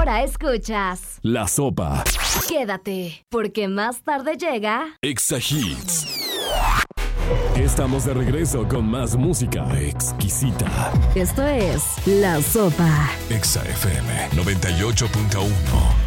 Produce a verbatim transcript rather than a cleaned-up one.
Ahora escuchas La Sopa. Quédate, porque más tarde llega Exa Hits. Estamos de regreso con más música exquisita. Esto es La Sopa. Exa F M noventa y ocho punto uno.